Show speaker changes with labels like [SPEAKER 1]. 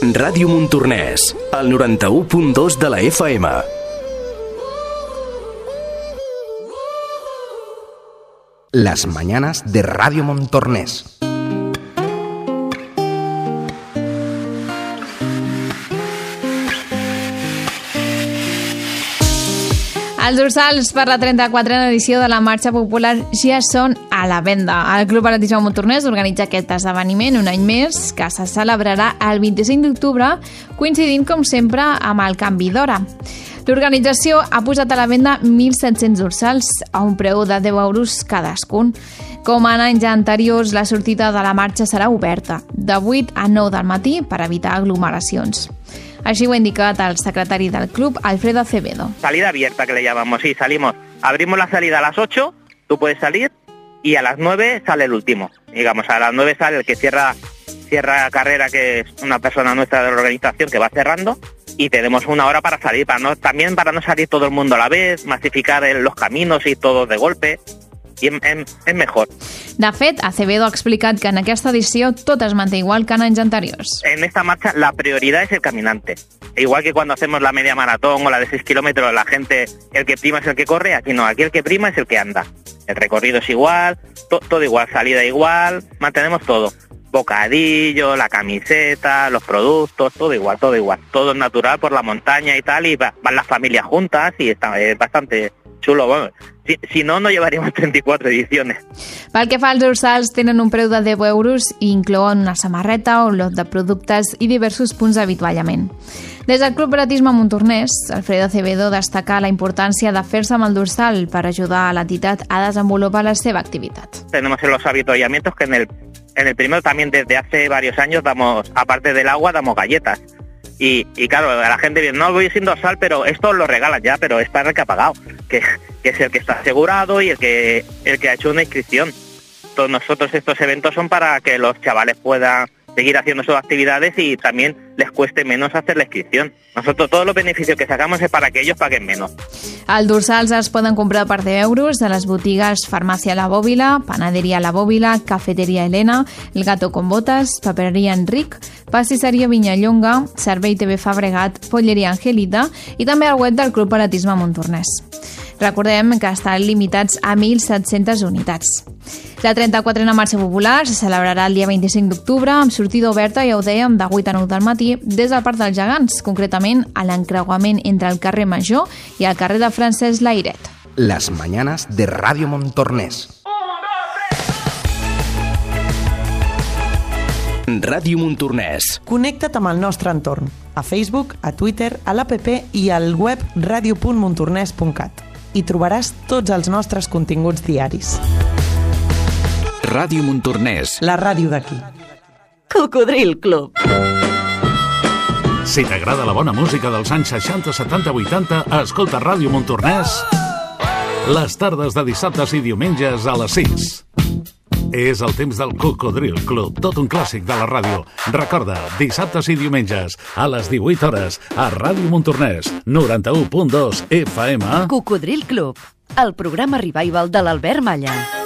[SPEAKER 1] Ràdio Montornès, al 91.2 de la FM.
[SPEAKER 2] Las mañanas de Radio Montornès.
[SPEAKER 3] Els dorsals per la 34a edició de la Marxa Popular ja són a la venda. El Club Atletisme Montornès organitza aquest esdeveniment un any més, que se celebrarà el 25 d'octubre, coincidint, com sempre, amb el canvi d'hora. L'organització ha posat a la venda 1.700 dorsals a un preu de 10 euros cadascun. Com en anys anteriors, la sortida de la marxa serà oberta, de 8 a 9 del matí, per evitar aglomeracions. Así lo ha indicado el secretario del club, Alfredo Acevedo.
[SPEAKER 4] Salida abierta, que le llamamos, sí, abrimos la salida a las 8, tú puedes salir, y a las 9 sale el último. Digamos, a las 9 sale el que cierra carrera, que es una persona nuestra de la organización que va cerrando, y tenemos una hora para salir, también para no salir todo el mundo a la vez, masificar los caminos y todo de golpe. I és mejor.
[SPEAKER 3] De fet, Acevedo ha explicat que en aquesta edició tot es manté igual que en anys anteriors.
[SPEAKER 4] En esta marcha la prioridad es el caminante. Igual que cuando hacemos la media maratón o la de 6 kilómetros, la gente, el que prima es el que corre, aquí no, aquí el que prima es el que anda. El recorrido es igual, todo igual, salida igual, mantenemos todo. Bocadillo, la camiseta, los productos, todo igual. Todo es natural por la montaña y tal, y van las familias juntas y está bastante xulo. Bueno, si no llevaríamos 34 edicions.
[SPEAKER 3] Pel que fa als dorsals, tenen un preu de 10 euros i inclouen una samarreta, un lot de productes i diversos punts d'avituallament. Des del Club Atletisme Montornès, Alfredo Acevedo destaca la importància de fer-se amb el dorsal per ajudar a l'entitat a desenvolupar la seva activitat.
[SPEAKER 4] Tenemos en los avituallamientos que en el primero también desde hace varios años damos, aparte del agua, damos galletas. Y claro, a la gente dice, no voy sin dorsal, pero esto lo regalan ya, pero es para el que ha pagado, que es el que está asegurado y el que ha hecho una inscripción. Todos nosotros estos eventos son para que los chavales puedan seguir haciendo sus actividades y también les cueste menos hacer la inscripción. Nosotros todos los beneficios que sacamos es para que ellos paguen menos.
[SPEAKER 3] Els dorsals es poden comprar per 10 euros a les botigues Farmàcia La Bòbila, Panaderia La Bòbila, Cafeteria Elena, El Gato con Botas, Papereria Enric, Pastisseria Vinyallonga, Servei TV Fabregat, Polleria Angelita i també al web del Club Atletisme Montornès. Recordem que estan limitats a 1.700 unitats. La 34a Marxa Popular se celebrarà el dia 25 d'octubre amb sortida oberta, ja ho dèiem, de 8 a 9 del matí des del Parc dels Gegants, concretament a l'encreuament entre el carrer Major i el carrer de Francesc Layret.
[SPEAKER 2] Las mañanas de Radio Montornès.
[SPEAKER 1] Ràdio Montornès.
[SPEAKER 5] Connecta't amb el nostre entorn, a Facebook, a Twitter, a l'APP i al web radio.montornès.cat. Hi trobaràs tots els nostres continguts diaris.
[SPEAKER 1] Ràdio Montornès.
[SPEAKER 5] La ràdio d'aquí.
[SPEAKER 6] Cocodril Club.
[SPEAKER 7] Si t'agrada la bona música dels anys 60, 70, 80, escolta Ràdio Montornès les tardes de dissabtes i diumenges a les 6. És el temps del Cocodril Club, tot un clàssic de la ràdio. Recorda, dissabtes i diumenges a les 18 hores a Ràdio Montornès, 91.2 FM.
[SPEAKER 6] Cocodril Club, el programa revival de l'Albert Malla.